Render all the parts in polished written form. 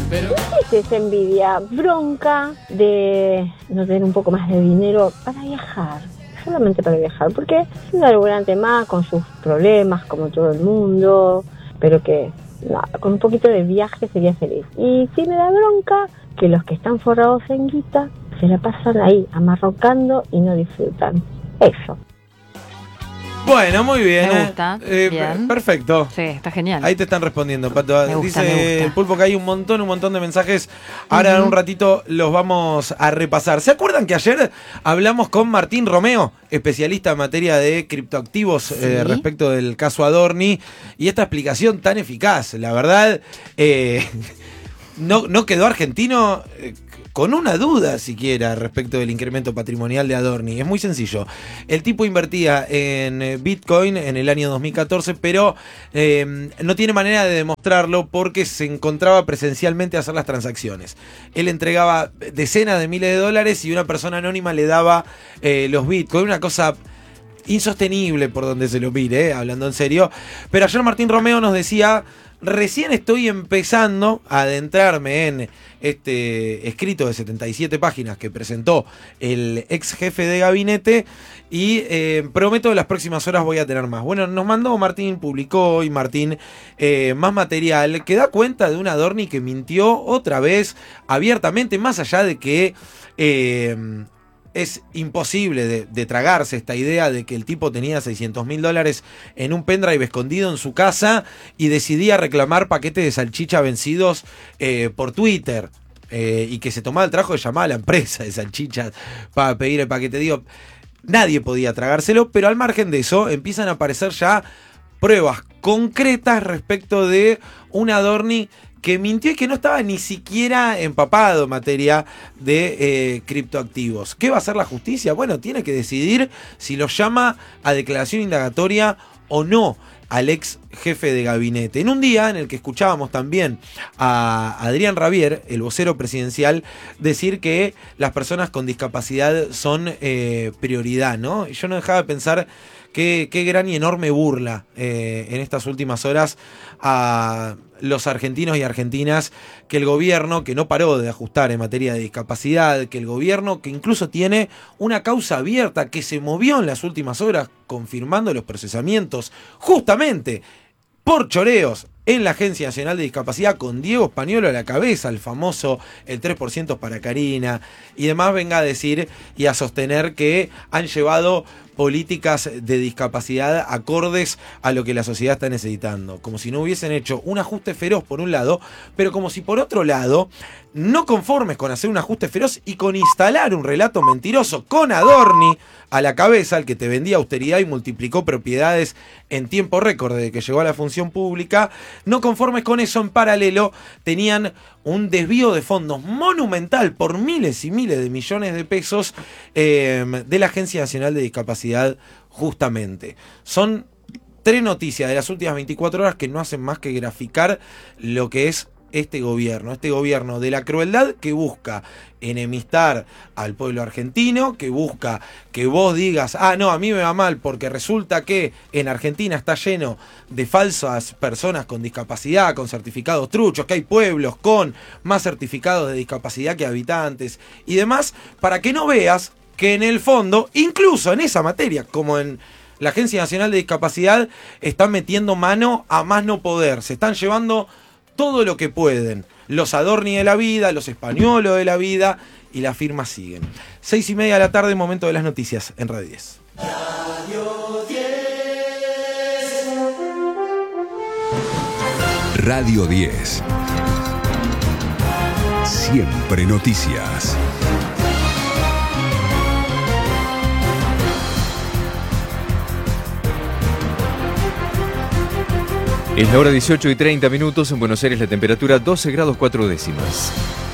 Pero... ¿Qué es envidia? Bronca de no tener un poco más de dinero para viajar. Solamente para viajar, porque es un laburante más con sus problemas, como todo el mundo, pero que nada, con un poquito de viaje sería feliz. Y sí me da bronca que los que están forrados en guita se la pasan ahí, amarrocando y no disfrutan. Eso. Bueno, muy bien. Me gusta. Bien. Perfecto. Sí, está genial. Ahí te están respondiendo, Pato. Me gusta, me Dice gusta. el Pulpo que hay un montón de mensajes. Ahora en un ratito los vamos a repasar. ¿Se acuerdan que ayer hablamos con Martín Romeo, especialista en materia de criptoactivos respecto del caso Adorni? Y esta explicación tan eficaz, la verdad, no quedó argentino con una duda siquiera respecto del incremento patrimonial de Adorni. Es muy sencillo. El tipo invertía en Bitcoin en el año 2014, pero no tiene manera de demostrarlo porque se encontraba presencialmente a hacer las transacciones. Él entregaba decenas de miles de dólares y una persona anónima le daba los Bitcoin. Una cosa insostenible por donde se lo mire, hablando en serio. Pero ayer Martín Romeo nos decía: recién estoy empezando a adentrarme en este escrito de 77 páginas que presentó el ex jefe de gabinete y prometo que las próximas horas voy a tener más. Bueno, nos mandó Martín, publicó hoy Martín más material que da cuenta de un Adorni que mintió otra vez abiertamente, más allá de que es imposible de tragarse esta idea de que el tipo tenía $600.000 en un pendrive escondido en su casa y decidía reclamar paquetes de salchicha vencidos por Twitter y que se tomaba el trabajo de llamar a la empresa de salchichas para pedir el paquete. Digo, nadie podía tragárselo, pero al margen de eso empiezan a aparecer ya pruebas concretas respecto de un Adorni que mintió y que no estaba ni siquiera empapado en materia de criptoactivos. ¿Qué va a hacer la justicia? Bueno, tiene que decidir si lo llama a declaración indagatoria o no al ex jefe de gabinete. En un día en el que escuchábamos también a Adrián Rabier, el vocero presidencial, decir que las personas con discapacidad son prioridad, ¿no? Y yo no dejaba de pensar qué gran y enorme burla en estas últimas horas a los argentinos y argentinas, que el gobierno, que no paró de ajustar en materia de discapacidad, que el gobierno que incluso tiene una causa abierta, que se movió en las últimas horas confirmando los procesamientos justamente por choreos en la Agencia Nacional de Discapacidad, con Diego Españolo a la cabeza, el famoso el 3% para Karina, y demás, venga a decir y a sostener que han llevado políticas de discapacidad acordes a lo que la sociedad está necesitando. Como si no hubiesen hecho un ajuste feroz por un lado, pero como si por otro lado, no conformes con hacer un ajuste feroz y con instalar un relato mentiroso con Adorni a la cabeza, el que te vendía austeridad y multiplicó propiedades en tiempo récord desde que llegó a la función pública, no conformes con eso, en paralelo tenían un desvío de fondos monumental por miles y miles de millones de pesos de la Agencia Nacional de Discapacidad, justamente. Son 3 noticias de las últimas 24 horas que no hacen más que graficar lo que es este gobierno de la crueldad, que busca enemistar al pueblo argentino, que busca que vos digas, no, a mí me va mal porque resulta que en Argentina está lleno de falsas personas con discapacidad, con certificados truchos, que hay pueblos con más certificados de discapacidad que habitantes y demás, para que no veas que en el fondo, incluso en esa materia, como en la Agencia Nacional de Discapacidad, están metiendo mano a más no poder, se están llevando todo lo que pueden, los Adorni de la vida, los Españolo de la vida, y las firmas siguen. 6:30 de la tarde, momento de las noticias en Radio 10. Radio 10. Siempre noticias. Es la hora 18:30 en Buenos Aires, la temperatura 12 grados 4 décimas.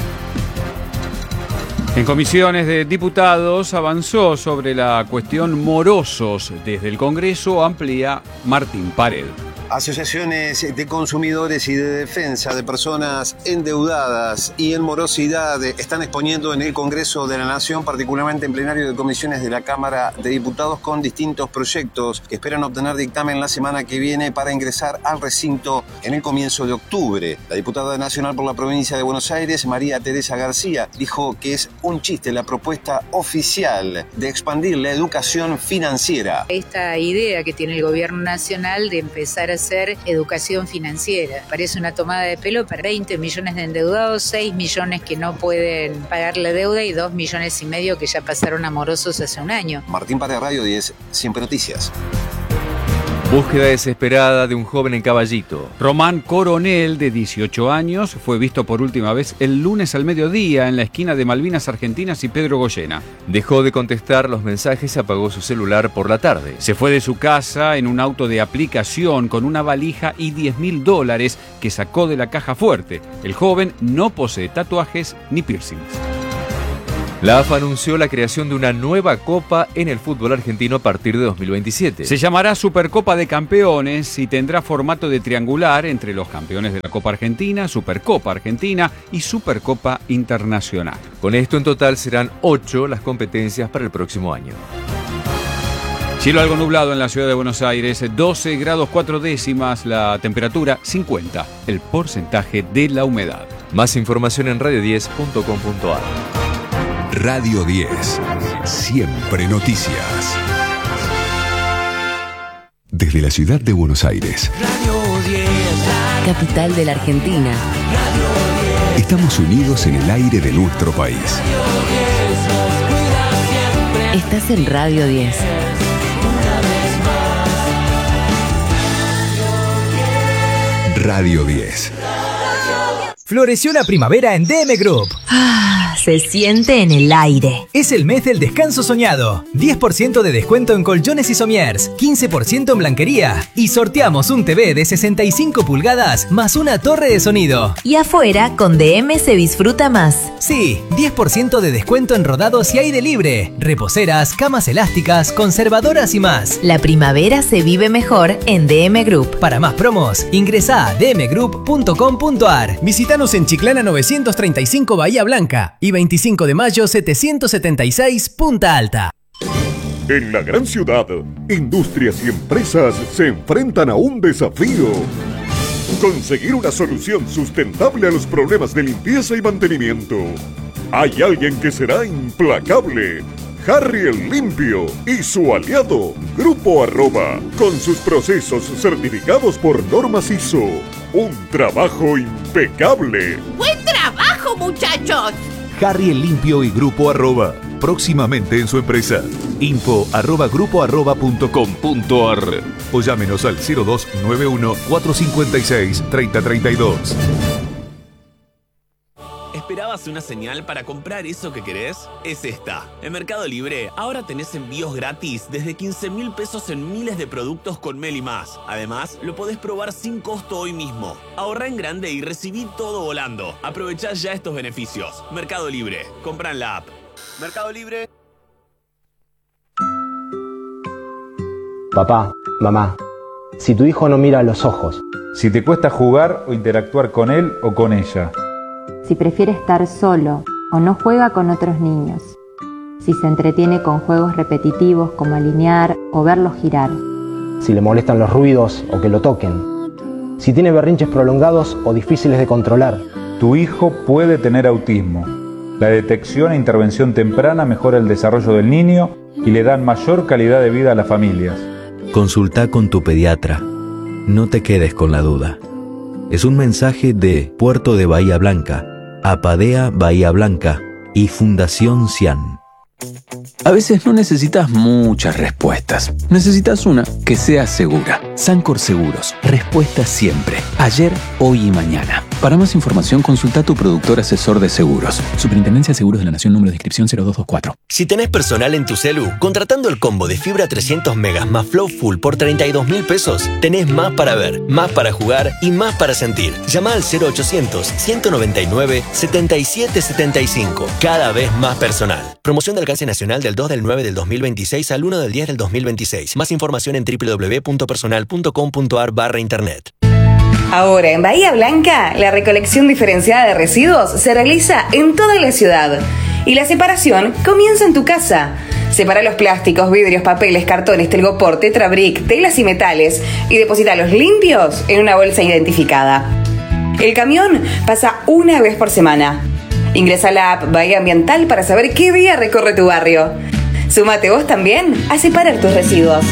En comisiones de diputados avanzó sobre la cuestión morosos. Desde el Congreso amplía Martín Pared. Asociaciones de consumidores y de defensa de personas endeudadas y en morosidad están exponiendo en el Congreso de la Nación, particularmente en plenario de comisiones de la Cámara de Diputados, con distintos proyectos que esperan obtener dictamen la semana que viene para ingresar al recinto en el comienzo de octubre. La diputada nacional por la provincia de Buenos Aires, María Teresa García, dijo que es un chiste la propuesta oficial de expandir la educación financiera. Esta idea que tiene el gobierno nacional de empezar a hacer educación financiera parece una tomada de pelo para 20 millones de endeudados, 6 millones que no pueden pagar la deuda y 2,5 millones que ya pasaron a morosos hace un año. Martín Pared, Radio 10, Siempre Noticias. Búsqueda desesperada de un joven en Caballito. Román Coronel, de 18 años, fue visto por última vez el lunes al mediodía en la esquina de Malvinas Argentinas y Pedro Goyena. Dejó de contestar los mensajes y apagó su celular por la tarde. Se fue de su casa en un auto de aplicación con una valija y $10.000 que sacó de la caja fuerte. El joven no posee tatuajes ni piercings. La AFA anunció la creación de una nueva copa en el fútbol argentino a partir de 2027. Se llamará Supercopa de Campeones y tendrá formato de triangular entre los campeones de la Copa Argentina, Supercopa Argentina y Supercopa Internacional. Con esto en total serán 8 las competencias para el próximo año. Cielo algo nublado en la ciudad de Buenos Aires, 12 grados 4 décimas, la temperatura 50, el porcentaje de la humedad. Más información en radio10.com.ar. Radio 10. Siempre noticias. Desde la ciudad de Buenos Aires. Radio 10. Capital de la Argentina. Radio 10. Estamos unidos en el aire de nuestro país. Radio 10 Estás en Radio 10. Radio 10. Floreció la primavera en DM Group. Se siente en el aire. Es el mes del descanso soñado. 10% de descuento en colchones y sommiers, 15% en blanquería. Y sorteamos un TV de 65 pulgadas más una torre de sonido. Y afuera, con DM se disfruta más. Sí, 10% de descuento en rodados y aire libre. Reposeras, camas elásticas, conservadoras y más. La primavera se vive mejor en DM Group. Para más promos, ingresa a dmgroup.com.ar. Visítanos en Chiclana 935 Bahía Blanca y 25 de mayo 776 Punta Alta. En la gran ciudad, industrias y empresas se enfrentan a un desafío: conseguir una solución sustentable a los problemas de limpieza y mantenimiento. Hay alguien que será implacable: Harry el Limpio y su aliado, Grupo Arroba, con sus procesos certificados por normas ISO. Un trabajo impecable. ¡Buen trabajo, muchachos! Harry el Limpio y Grupo Arroba, próximamente en su empresa. info@grupoarroba.com.ar o llámenos al 0291 456 3032. ¿Esperabas una señal para comprar eso que querés? Es esta. En Mercado Libre ahora tenés envíos gratis desde 15.000 pesos en miles de productos con Meli Más. Además, lo podés probar sin costo hoy mismo. Ahorrá en grande y recibí todo volando. Aprovechá ya estos beneficios. Mercado Libre. Comprá en la app. Mercado Libre. Papá, mamá, si tu hijo no mira a los ojos, si te cuesta jugar o interactuar con él o con ella, si prefiere estar solo o no juega con otros niños, si se entretiene con juegos repetitivos como alinear o verlos girar, si le molestan los ruidos o que lo toquen, si tiene berrinches prolongados o difíciles de controlar. Tu hijo puede tener autismo. La detección e intervención temprana mejora el desarrollo del niño y le dan mayor calidad de vida a las familias. Consulta con tu pediatra. No te quedes con la duda. Es un mensaje de Puerto de Bahía Blanca, Apadea Bahía Blanca y Fundación Cian. A veces no necesitas muchas respuestas. Necesitas una que sea segura. Sancor Seguros. Respuesta siempre. Ayer, hoy y mañana. Para más información, consulta a tu productor asesor de seguros. Superintendencia de Seguros de la Nación, número de inscripción 0224. Si tenés personal en tu celu, contratando el combo de fibra 300 megas más Flow Full por 32.000 pesos, tenés más para ver, más para jugar y más para sentir. Llama al 0800-199-7775. Cada vez más personal. Promoción de alcance nacional del 2 del 9 del 2026 al 1 del 10 del 2026. Más información en www.personal.com.ar. nacional.com.ar/internet. Ahora en Bahía Blanca, la recolección diferenciada de residuos se realiza en toda la ciudad y la separación comienza en tu casa. Separa los plásticos, vidrios, papeles, cartones, telgopor, tetrabric, telas y metales y deposítalos limpios en una bolsa identificada. El camión pasa una vez por semana. Ingresa a la app Bahía Ambiental para saber qué día recorre tu barrio. Súmate vos también a separar tus residuos.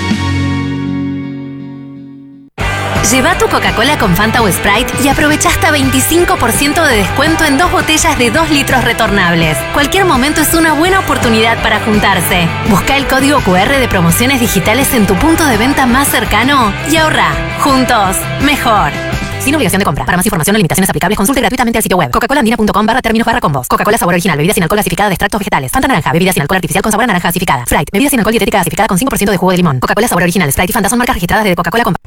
Lleva tu Coca-Cola con Fanta o Sprite y aprovecha hasta 25% de descuento en 2 botellas de 2 litros retornables. Cualquier momento es una buena oportunidad para juntarse. Busca el código QR de promociones digitales en tu punto de venta más cercano y ahorra. Juntos, mejor. Sin obligación de compra. Para más información o limitaciones aplicables, consulte gratuitamente el sitio web coca-colaandina.com/términos/combos. Coca-Cola sabor original, bebida sin alcohol gasificada de extractos vegetales. Fanta naranja, bebida sin alcohol artificial con sabor a naranja gasificada. Sprite, bebida sin alcohol dietética gasificada con 5% de jugo de limón. Coca-Cola sabor original, Sprite y Fanta son marcas registradas de Coca-Cola con...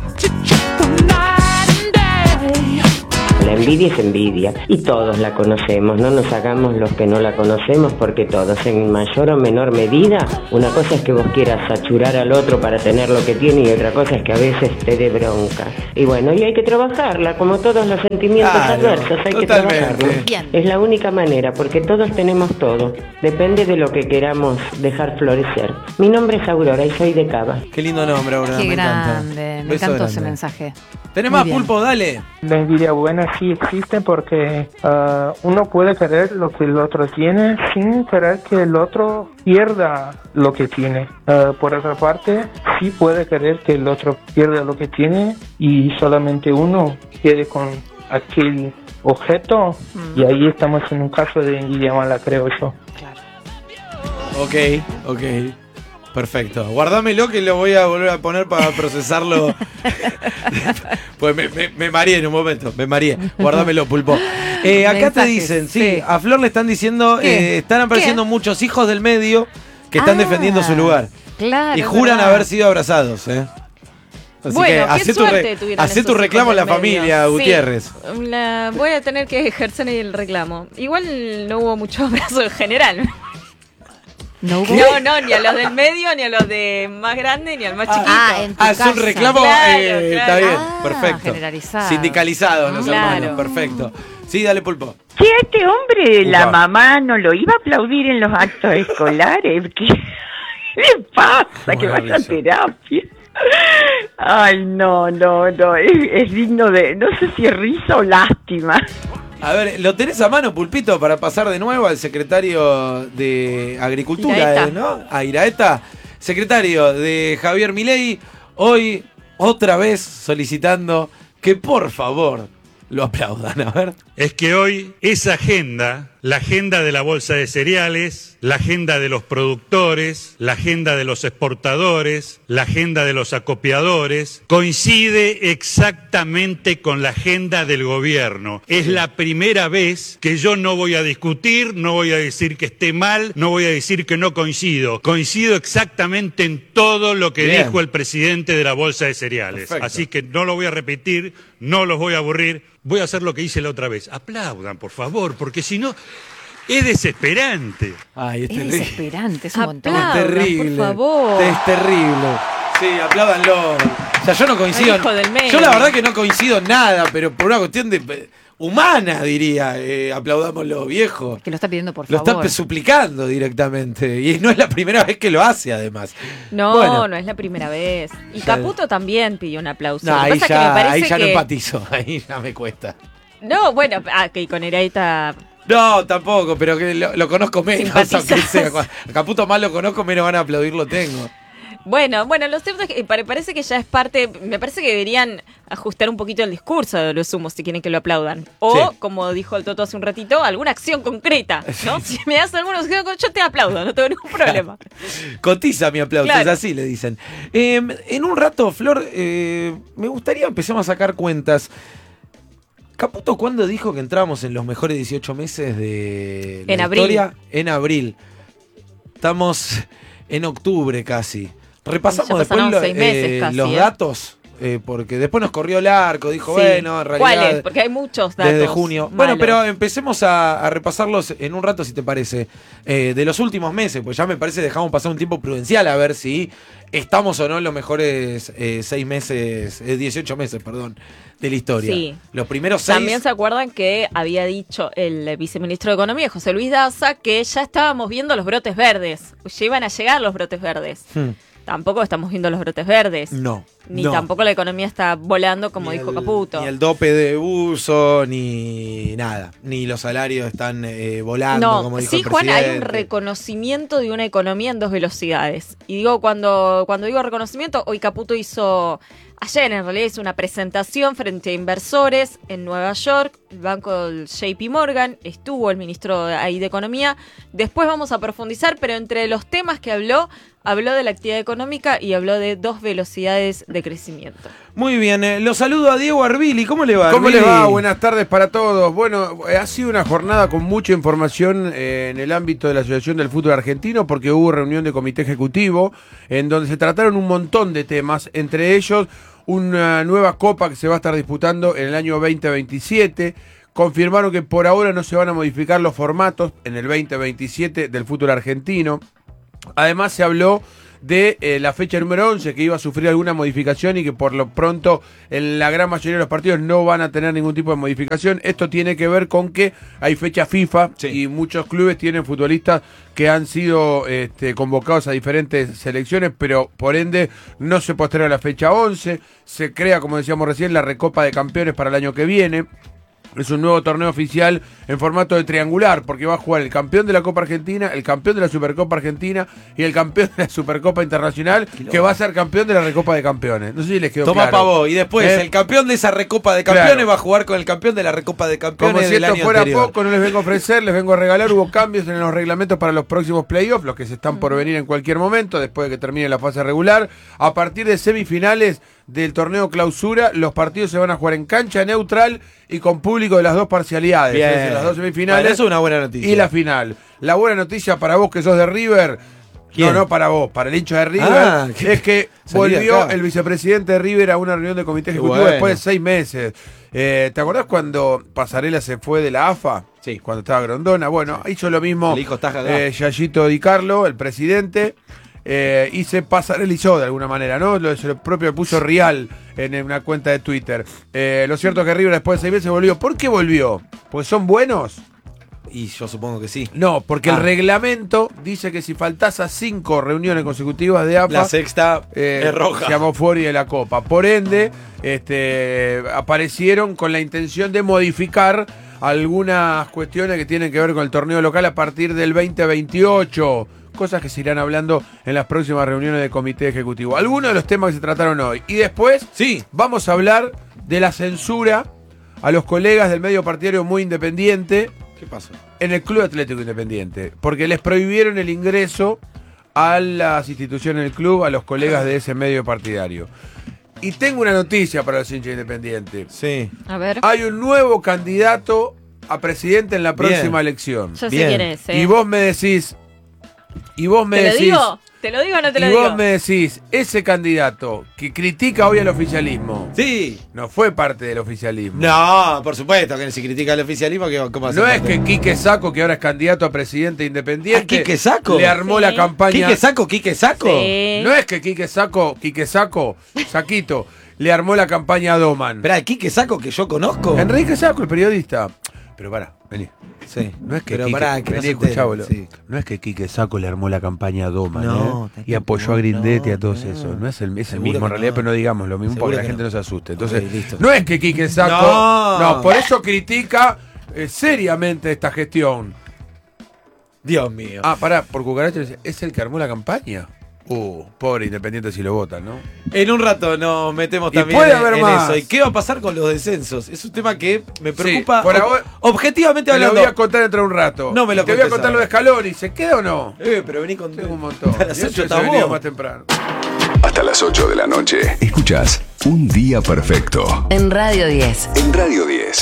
La envidia es envidia y todos la conocemos, no nos hagamos los que no la conocemos porque todos en mayor o menor medida, una cosa es que vos quieras achurar al otro para tener lo que tiene y otra cosa es que a veces te dé bronca. Y bueno, y hay que trabajarla, como todos los sentimientos adversos, hay que trabajarla. Es la única manera porque todos tenemos todo, depende de lo que queramos dejar florecer. Mi nombre es Aurora y soy de Cava. Qué lindo nombre, Aurora. Qué me grande, encanta. me encantó ese mensaje. Tenés más, Pulpo, dale. La envidia buena sí existe porque uno puede querer lo que el otro tiene sin querer que el otro pierda lo que tiene. Por otra parte, sí puede querer que el otro pierda lo que tiene y solamente uno quede con aquel objeto y ahí estamos en un caso de envidia mala, creo yo. Ok. Perfecto. Guardámelo que lo voy a volver a poner para procesarlo. Pues me mareé en un momento. Me mareé. Guardámelo, Pulpo. Acá te dicen, sí, a Flor le están diciendo, están apareciendo muchos hijos del medio que están defendiendo su lugar. Claro. Y juran haber sido abrazados, Así bueno, que hacé tu reclamo en la familia, Gutiérrez. Voy a tener que ejercer el reclamo. Igual no hubo mucho abrazo en general. No, ni a los del medio, ni a los de más grandes, ni al más chiquito. Es un reclamo, claro. Está bien, perfecto. Generalizado. Sindicalizado los hermanos, perfecto. Sí, dale, Pulpo. Si a este hombre la mamá no lo iba a aplaudir en los actos escolares, ¿qué le pasa? Que vaya a terapia. Ay, no, es digno de, no sé si es risa o lástima. A ver, ¿lo tenés a mano, Pulpito, para pasar de nuevo al secretario de Agricultura, ¿no? A Iraeta, secretario de Javier Milei, hoy otra vez solicitando que por favor lo aplaudan, a ver. Es que hoy esa agenda, la agenda de la bolsa de cereales, la agenda de los productores, la agenda de los exportadores, la agenda de los acopiadores, coincide exactamente con la agenda del gobierno. Es la primera vez que yo no voy a discutir, no voy a decir que esté mal, no voy a decir que no coincido. Coincido exactamente en todo lo que dijo el presidente de la bolsa de cereales. Perfecto. Así que no lo voy a repetir, no los voy a aburrir, voy a hacer lo que hice la otra vez. Aplaudan, por favor, porque si no... Es desesperante. Ay, es terrible. Desesperante, es un montón. Es terrible. Por favor. Es terrible. Sí, apláudanlo. O sea, yo no coincido. Hijo del medio. Yo la verdad que no coincido en nada, pero por una cuestión de humana, diría. Aplaudámoslo, viejo. Que lo está pidiendo, por favor. Lo está suplicando directamente. Y no es la primera vez que lo hace, además. No, no es la primera vez. Y Caputo también pidió un aplauso. No, ahí ya no empatizo. Ahí ya me cuesta. No, bueno, que con Iraeta... No, tampoco, pero que lo conozco menos, aunque sea. A Caputo más lo conozco, menos van a aplaudirlo tengo. Bueno, lo cierto es que parece que ya es parte, me parece que deberían ajustar un poquito el discurso de los Sumos si quieren que lo aplaudan. O, como dijo el Toto hace un ratito, alguna acción concreta, ¿no? Si me das alguna acción concreta, yo te aplaudo, no tengo ningún problema. Cotiza mi aplauso, claro. Es así, le dicen. En un rato, Flor, me gustaría empezar a sacar cuentas. Caputo, ¿cuándo dijo que entrábamos en los mejores 18 meses de la historia? En abril. Estamos en octubre casi. Repasamos después los datos. porque después nos corrió el arco, dijo, Sí. bueno, en realidad... ¿Cuáles? Porque hay muchos datos Desde junio. malos. Bueno, pero empecemos a repasarlos en un rato, si te parece. De los últimos meses, pues ya me parece dejamos pasar un tiempo prudencial a ver si estamos o no en los mejores 18 meses, de la historia. Sí. Los primeros 6... También se acuerdan que había dicho el viceministro de Economía, José Luis Daza, que ya estábamos viendo los brotes verdes. Ya iban a llegar los brotes verdes. Tampoco estamos viendo los brotes verdes. No. Ni no. tampoco la economía está volando, como dijo Caputo. Ni el dope de uso, ni nada. Ni los salarios están volando, como dijo el Juan, presidente. hay un reconocimiento de una economía en 2 velocidades. Y digo, cuando digo reconocimiento, hoy Caputo ayer en realidad hizo una presentación frente a inversores en Nueva York, el banco del JP Morgan, estuvo el ministro ahí de Economía. Después vamos a profundizar, pero entre los temas que habló de la actividad económica y habló de 2 velocidades de crecimiento. Muy bien, lo saludo a Diego Arbili. ¿Cómo le va, ¿Cómo Arbili? le va? Buenas tardes para todos. Bueno, ha sido una jornada con mucha información en el ámbito de la Asociación del Fútbol Argentino, porque hubo reunión de comité ejecutivo en donde se trataron un montón de temas, entre ellos una nueva copa que se va a estar disputando en el año 2027. Confirmaron que por ahora no se van a modificar los formatos en el 2027 del fútbol argentino. Además se habló de la fecha número 11, que iba a sufrir alguna modificación y que por lo pronto en la gran mayoría de los partidos no van a tener ningún tipo de modificación. Esto tiene que ver con que hay fecha FIFA y muchos clubes tienen futbolistas que han sido convocados a diferentes selecciones, pero por ende no se posterga la fecha 11. Se crea, como decíamos recién, la Recopa de Campeones para el año que viene. Es un nuevo torneo oficial en formato de triangular, porque va a jugar el campeón de la Copa Argentina, el campeón de la Supercopa Argentina y el campeón de la Supercopa Internacional, que va a ser campeón de la Recopa de Campeones. No sé si les quedó Toma claro. pavo. Y después el campeón de esa Recopa de Campeones va a jugar con el campeón de la Recopa de Campeones Como si del esto año fuera anterior. poco, no les vengo a ofrecer, les vengo a regalar. Hubo cambios en los reglamentos para los próximos playoffs, los que se están por venir en cualquier momento, después de que termine la fase regular. A partir de semifinales del torneo clausura, los partidos se van a jugar en cancha neutral y con público de las 2 parcialidades. Bien. Es decir, las 2 semifinales. Bueno, eso es una buena noticia. Y la final. La buena noticia para vos que sos de River. ¿Quién? No para vos, para el hincha de River. Es que salí volvió acá. el vicepresidente de River a una reunión de comité ejecutivo Bueno. después de 6 meses. ¿Te acordás cuando Pasarela se fue de la AFA? Sí. Cuando estaba Grondona. Bueno, hizo lo mismo El hijo está cagado. Yayito Di Carlo, el presidente. Y se pasarelizó de alguna manera, ¿no? Lo propio puso Rial en una cuenta de Twitter. Lo cierto es que River después de 6 meses volvió. ¿Por qué volvió? ¿Porque son buenos? Y yo supongo que sí. No, porque el reglamento dice que si faltás a 5 reuniones consecutivas de AFA, La sexta es roja. Se llamó fuera de la Copa. Por ende, aparecieron con la intención de modificar algunas cuestiones que tienen que ver con el torneo local a partir del 2028. Cosas que se irán hablando en las próximas reuniones de comité ejecutivo. Algunos de los temas que se trataron hoy. Y después vamos a hablar de la censura a los colegas del medio partidario Muy Independiente. ¿Qué pasó? En el Club Atlético Independiente. Porque les prohibieron el ingreso a las instituciones del club, a los colegas de ese medio partidario. Y tengo una noticia para los hinchas independientes. Sí. A ver. Hay un nuevo candidato a presidente en la próxima elección. Yo sé quién es. Y vos me decís... ¿Te lo digo o no te lo y digo? vos me decís, ese candidato que critica hoy al oficialismo, sí, no fue parte del oficialismo. No, por supuesto que si critica el oficialismo, ¿cómo hace? No es que Quique Sacco, que ahora es candidato a presidente independiente, ¿Quique Sacco? le armó la campaña. ¿Quique Sacco? Sí. No es que Quique Sacco, Saquito, le armó la campaña a Doman. Esperá, ¿Quique Sacco que yo conozco? Enrique Sacco, el periodista. Pero pará, vení. Sí. No es que Pero Quique, pará, que no vení, se entere, escuchá, boludo. sí. No es que Quique Sacco le armó la campaña a Doman, No, y apoyó a Grindetti y a todos esos. No es el Seguro mismo, que en realidad, no. pero no digamos lo mismo Seguro porque la que gente no. no se asuste. Entonces, Ok, listo. no es que Quique Sacco. No, por eso critica seriamente esta gestión. Dios mío. Ah, pará, por cucaracha es el que armó la campaña. Pobre Independiente si lo votan, ¿no? En un rato nos metemos Y también puede haber en más. eso. ¿Y qué va a pasar con los descensos? Es un tema que me preocupa. Sí, por ahora, objetivamente te lo hablando. voy a contar dentro de un rato. No me lo Te voy a contés contar ahora. lo de Scaloni. ¿Se queda o no? Pero vení con Tengo un montón. A las Y eso 8 se está venía vos. más temprano. Hasta las 8 de la noche. Escuchás Un Día Perfecto. En Radio 10. En Radio 10.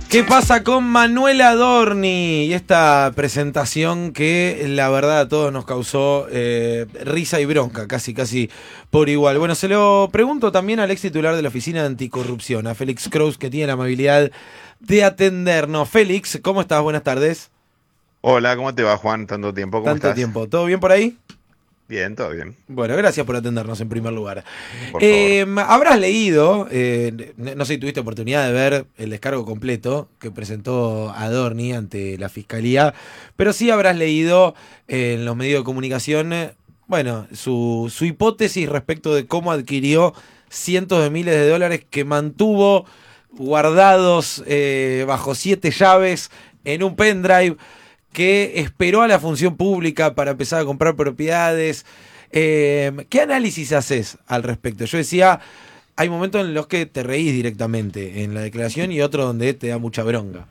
¿Qué pasa con Manuel Adorni? Y esta presentación que la verdad a todos nos causó risa y bronca, casi por igual. Bueno, se lo pregunto también al ex titular de la Oficina de Anticorrupción, a Félix Kraus, que tiene la amabilidad de atendernos. Félix, ¿cómo estás? Buenas tardes. Hola, ¿cómo te va, Juan? Tanto tiempo, ¿cómo estás? Tanto tiempo. ¿Todo bien por ahí? Bien, todo bien. Bueno, gracias por atendernos en primer lugar. Por favor. Habrás leído, no sé si tuviste oportunidad de ver el descargo completo que presentó Adorni ante la Fiscalía, pero sí habrás leído en los medios de comunicación, bueno, su hipótesis respecto de cómo adquirió cientos de miles de dólares que mantuvo guardados bajo 7 llaves en un pendrive, que esperó a la función pública para empezar a comprar propiedades. ¿Qué análisis haces al respecto? Yo decía, hay momentos en los que te reís directamente en la declaración y otros donde te da mucha bronca.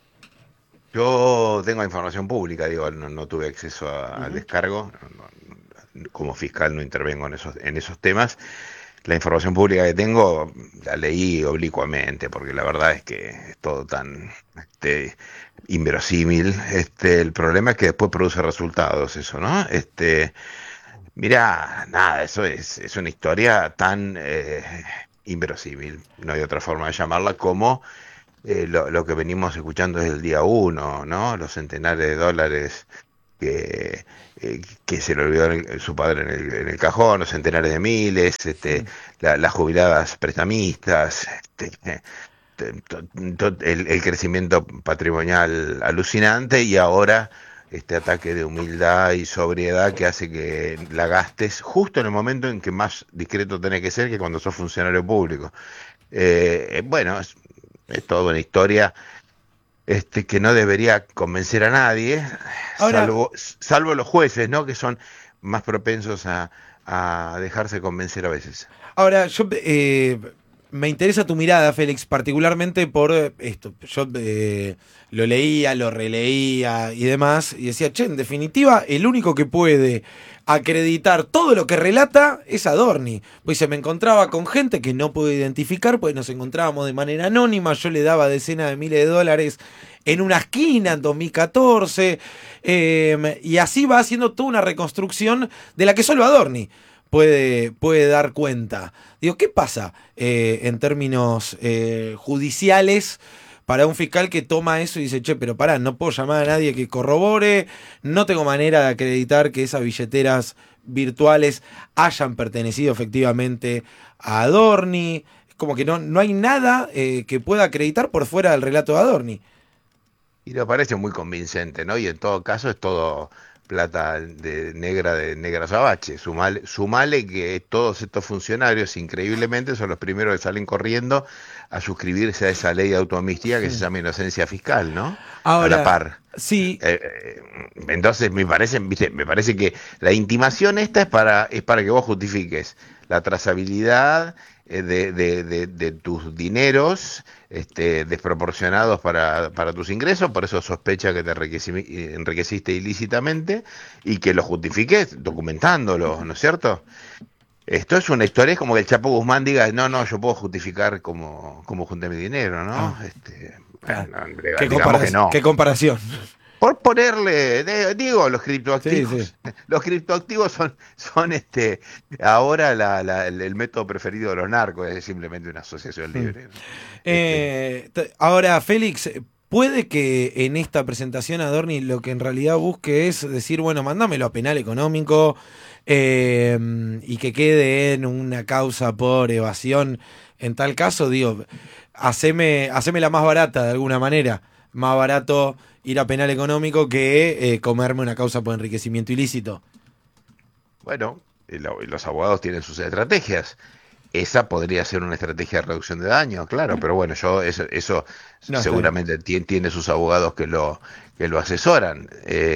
Yo tengo información pública, digo, no tuve acceso al descargo. Como fiscal no intervengo en esos temas. La información pública que tengo la leí oblicuamente, porque la verdad es que es todo tan inverosímil. El problema es que después produce resultados eso, ¿no? Mirá, nada, eso es una historia tan inverosímil, no hay otra forma de llamarla, como lo que venimos escuchando desde el día 1, ¿no? Los centenares de dólares que se le olvidó su padre en el cajón, los centenares de miles, las jubiladas prestamistas, el crecimiento patrimonial alucinante, y ahora este ataque de humildad y sobriedad que hace que la gastes justo en el momento en que más discreto tenés que ser, que cuando sos funcionario público. Bueno, es toda una historia que no debería convencer a nadie, ahora, salvo los jueces, ¿no? Que son más propensos a dejarse convencer a veces. Ahora, yo me interesa tu mirada, Félix, particularmente por esto. Yo lo leía, lo releía y demás, y decía, en definitiva, el único que puede acreditar todo lo que relata es Adorni. Pues se me encontraba con gente que no puedo identificar, pues nos encontrábamos de manera anónima, yo le daba decenas de miles de dólares en una esquina en 2014, y así va haciendo toda una reconstrucción de la que solo Adorni puede dar cuenta. Digo, ¿qué pasa en términos judiciales para un fiscal que toma eso y dice, pero pará, no puedo llamar a nadie que corrobore, no tengo manera de acreditar que esas billeteras virtuales hayan pertenecido efectivamente a Adorni? Es como que no hay nada que pueda acreditar por fuera del relato de Adorni. Y me parece muy convincente, ¿no? Y en todo caso es todo plata negra azabache. Sumale que todos estos funcionarios, increíblemente, son los primeros que salen corriendo a suscribirse a esa ley de autoamnistía que se llama inocencia fiscal, ¿no? Ahora, a la par. Sí. Entonces me parece que la intimación esta es para que vos justifiques la trazabilidad de tus dineros desproporcionados para tus ingresos, por eso sospecha que te enriqueciste ilícitamente, y que lo justifiques documentándolo, ¿no es cierto? Esto es una historia, es como que el Chapo Guzmán diga, no, yo puedo justificar cómo junté mi dinero, ¿no? ¿Qué comparación? Por ponerle, los criptoactivos. Sí. Los criptoactivos son ahora el método preferido de los narcos, es simplemente una asociación libre. Ahora, Félix, puede que en esta presentación Adorni lo que en realidad busque es decir, bueno, mándamelo a penal económico y que quede en una causa por evasión. En tal caso, digo, haceme la más barata de alguna manera. Más barato ir a penal económico que comerme una causa por enriquecimiento ilícito. Bueno, los abogados tienen sus estrategias. Esa podría ser una estrategia de reducción de daño, claro, pero bueno, eso no, seguramente tiene sus abogados que lo asesoran.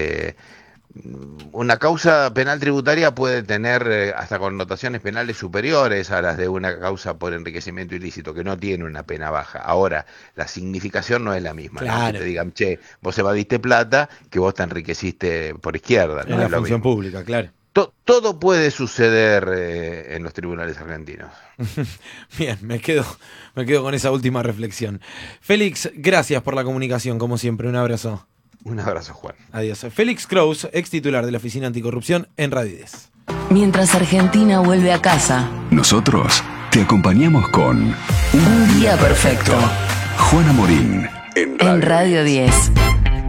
Una causa penal tributaria puede tener hasta connotaciones penales superiores a las de una causa por enriquecimiento ilícito, que no tiene una pena baja. Ahora, la significación no es la misma. Claro. ¿No? Que te digan, vos evadiste plata, que vos te enriqueciste por izquierda. ¿No? En la función pública, claro. todo puede suceder en los tribunales argentinos. Bien, me quedo con esa última reflexión. Félix, gracias por la comunicación, como siempre. Un abrazo. Un abrazo, Juan. Adiós. Félix Kraus, ex titular de la Oficina Anticorrupción en Radio 10. Mientras Argentina vuelve a casa, nosotros te acompañamos con Un Día Perfecto. Juana Morín en Radio 10.